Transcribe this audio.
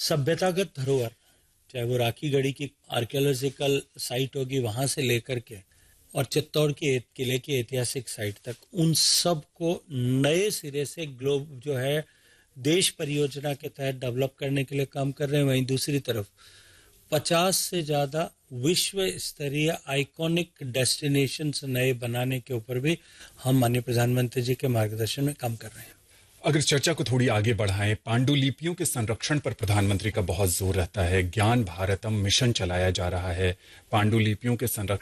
सभ्यतागत धरोहर, चाहे वो राखी गढ़ी की आर्कियोलॉजिकल साइट होगी वहां से लेकर के और चित्तौड़ के किले की ऐतिहासिक साइट तक, उन सब को नए सिरे से ग्लोब जो है देश परियोजना के तहत डेवलप करने के लिए काम कर रहे हैं। वहीं दूसरी तरफ 50 से ज्यादा विश्व स्तरीय आइकॉनिक डेस्टिनेशंस नए बनाने के ऊपर भी हम माननीय प्रधानमंत्री जी के मार्गदर्शन में काम कर रहे हैं। अगर चर्चा को थोड़ी आगे बढ़ाएं, पांडुलिपियों के संरक्षण पर प्रधानमंत्री का बहुत जोर रहता है। ज्ञान भारतम मिशन चलाया जा रहा है पांडुलिपियों के संरक्षण